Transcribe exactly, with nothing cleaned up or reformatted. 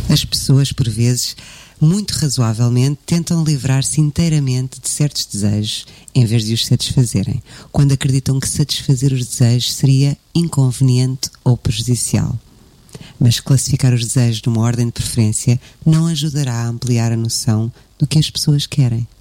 As pessoas, por vezes, muito razoavelmente, tentam livrar-se inteiramente de certos desejos em vez de os satisfazerem, quando acreditam que satisfazer os desejos seria inconveniente ou prejudicial. Mas classificar os desejos numa ordem de preferência não ajudará a ampliar a noção do que as pessoas querem.